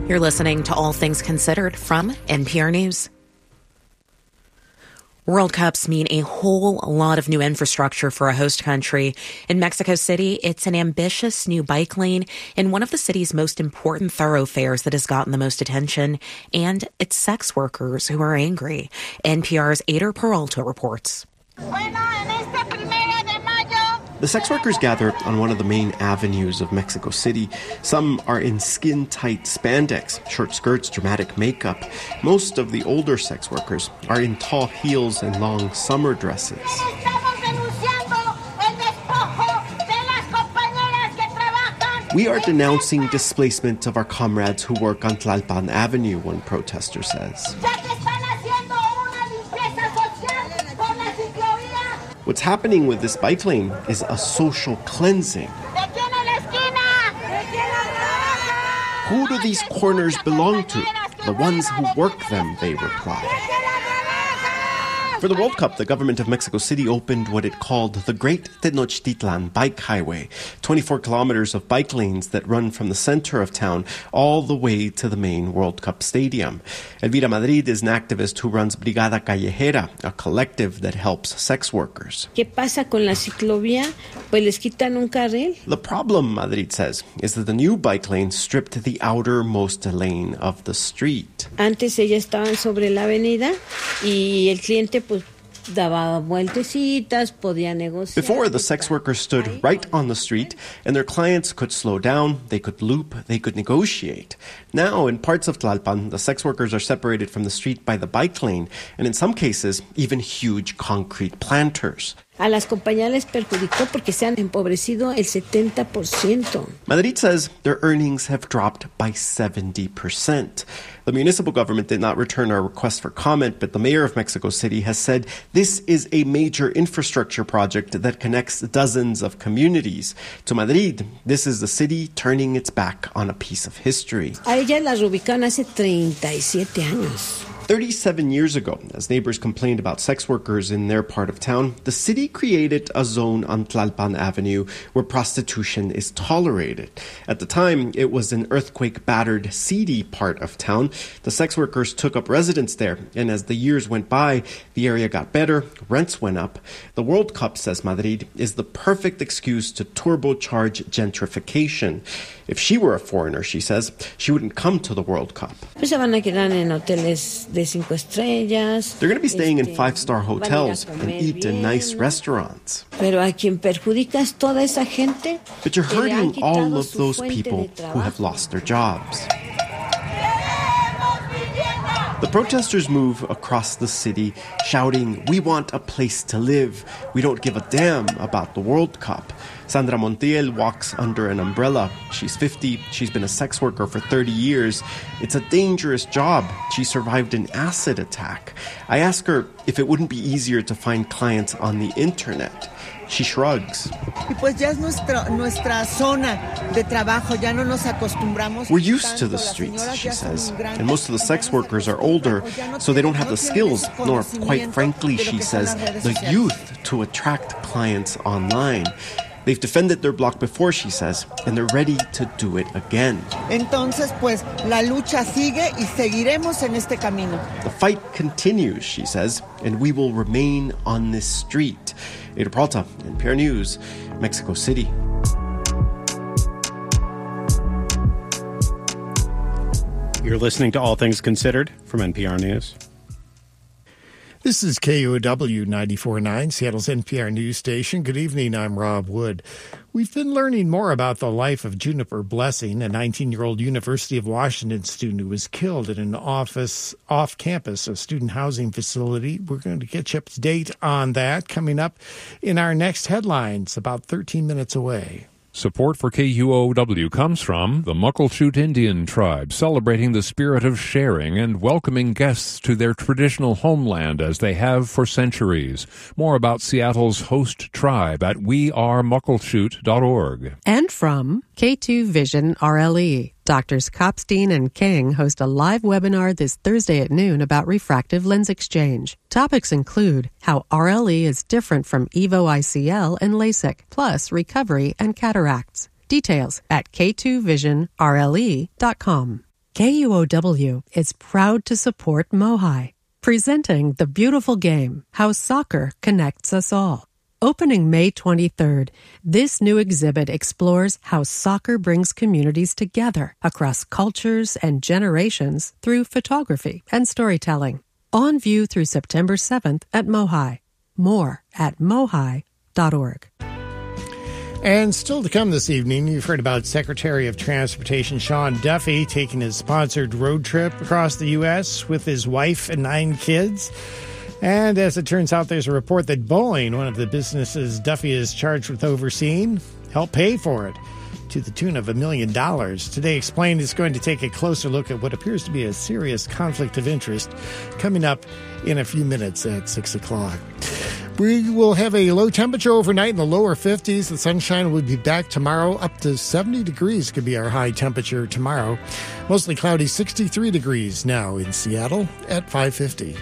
You're listening to All Things Considered from NPR News. World Cups mean a whole lot of new infrastructure for a host country. In Mexico City, it's an ambitious new bike lane in one of the city's most important thoroughfares that has gotten the most attention. And it's sex workers who are angry. NPR's Ader Peralta reports. The sex workers gather on one of the main avenues of Mexico City. Some are in skin-tight spandex, short skirts, dramatic makeup. Most of the older sex workers are in tall heels and long summer dresses. We are denouncing displacement of our comrades who work on Tlalpan Avenue, one protester says. What's happening with this bike lane is a social cleansing. Who do these corners belong to? The ones who work them, they reply. For the World Cup, the government of Mexico City opened what it called the Great Tenochtitlan Bike Highway, 24 kilometers of bike lanes that run from the center of town all the way to the main World Cup stadium. Elvira Madrid is an activist who runs Brigada Callejera, a collective that helps sex workers. ¿Qué pasa con la ciclovía? Pues les quitan un carril. The problem, Madrid says, is that the new bike lane stripped the outermost lane of the street. Antes ellas estaban sobre la avenida y el cliente pues daba vueltecitas, podía negociar. Before, the sex workers stood right on the street, and their clients could slow down, they could loop, they could negotiate. Now, in parts of Tlalpan, the sex workers are separated from the street by the bike lane, and in some cases, even huge concrete planters. A las compañías les perjudicó porque se han empobrecido el 70%. Madrid says their earnings have dropped by 70%. The municipal government did not return our request for comment, but the mayor of Mexico City has said this is a major infrastructure project that connects dozens of communities. To Madrid, this is the city turning its back on a piece of history. A ellas las reubicaron hace 37 años. 37 years ago, as neighbors complained about sex workers in their part of town, the city created a zone on Tlalpan Avenue where prostitution is tolerated. At the time, it was an earthquake-battered, seedy part of town. The sex workers took up residence there, and as the years went by, the area got better, rents went up. The World Cup, says Madrid, is the perfect excuse to turbocharge gentrification. If she were a foreigner, she says, she wouldn't come to the World Cup. Pues se van a quedar en hoteles de 5 estrellas. They're going to be staying in 5-star hotels and eat in nice restaurants. Pero a quien perjudica es toda esa gente. But you're hurting all of those people who have lost their jobs. The protesters move across the city, shouting, "We want a place to live. We don't give a damn about the World Cup." Sandra Montiel walks under an umbrella. She's 50. She's been a sex worker for 30 years. It's a dangerous job. She survived an acid attack. I ask her if it wouldn't be easier to find clients on the internet. She shrugs. We're used to the streets, she says, and most of the sex workers are older, so they don't have the skills, nor, quite frankly, she says, the youth to attract clients online. They've defended their block before, she says, and they're ready to do it again. Entonces, pues, la lucha sigue y seguiremos en este camino. The fight continues, she says, and we will remain on this street. Ader Peralta, NPR News, Mexico City. You're listening to All Things Considered from NPR News. This is KUOW 94.9, Seattle's NPR news station. Good evening, I'm Rob Wood. We've been learning more about the life of Juniper Blessing, a 19-year-old University of Washington student who was killed in an office off-campus, a student housing facility. We're going to get you up to date on that coming up in our next headlines, about 13 minutes away. Support for KUOW comes from the Muckleshoot Indian Tribe, celebrating the spirit of sharing and welcoming guests to their traditional homeland as they have for centuries. More about Seattle's host tribe at wearemuckleshoot.org. And from K2 Vision RLE. Doctors Kopstein and King host a live webinar this Thursday at noon about refractive lens exchange. Topics include how RLE is different from EVO ICL and LASIK, plus recovery and cataracts. Details at k2visionrle.com. KUOW is proud to support MoHi, presenting the beautiful game, How Soccer Connects Us All. Opening May 23rd, this new exhibit explores how soccer brings communities together across cultures and generations through photography and storytelling. On view through September 7th at MoHi. More at mohi.org. And still to come this evening, you've heard about Secretary of Transportation Sean Duffy taking his sponsored road trip across the U.S. with his wife and 9 kids. And as it turns out, there's a report that Boeing, one of the businesses Duffy is charged with overseeing, helped pay for it to the tune of $1 million. Today Explained is going to take a closer look at what appears to be a serious conflict of interest, coming up in a few minutes at 6 o'clock. We will have a low temperature overnight in the lower 50s. The sunshine will be back tomorrow. Up to 70 degrees could be our high temperature tomorrow. Mostly cloudy, 63 degrees now in Seattle at 5:50.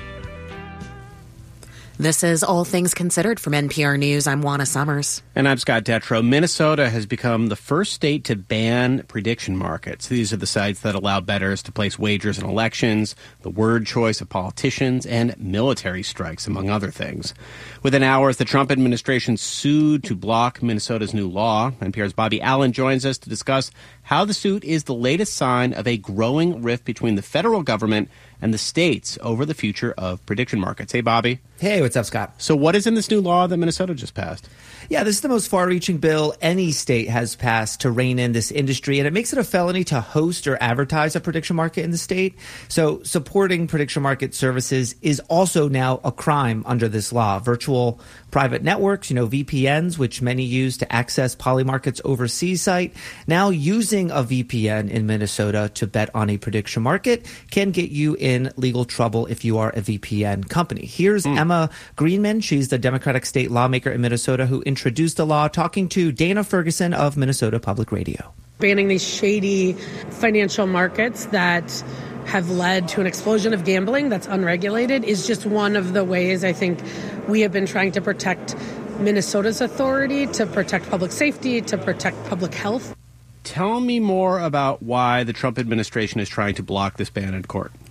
This is All Things Considered from NPR News. I'm Juana Summers. And I'm Scott Detrow. Minnesota has become the first state to ban prediction markets. These are the sites that allow bettors to place wagers in elections, the word choice of politicians, and military strikes, among other things. Within hours, the Trump administration sued to block Minnesota's new law. NPR's Bobby Allen joins us to discuss how the suit is the latest sign of a growing rift between the federal government and the states over the future of prediction markets. Hey, Bobby. Hey, what's up, Scott? So what is in this new law that Minnesota just passed? Yeah, this is the most far-reaching bill any state has passed to rein in this industry, and it makes it a felony to host or advertise a prediction market in the state. So supporting prediction market services is also now a crime under this law. Virtual private networks, VPNs, which many use to access Polymarket's overseas site, now using a VPN in Minnesota to bet on a prediction market can get you in legal trouble if you are a VPN company. Here's Emma Greenman. She's the Democratic state lawmaker in Minnesota who introduced the law, talking to Dana Ferguson of Minnesota Public Radio. Banning these shady financial markets that have led to an explosion of gambling that's unregulated is just one of the ways I think we have been trying to protect Minnesota's authority, to protect public safety, to protect public health. Tell me more about why the Trump administration is trying to block this ban in court.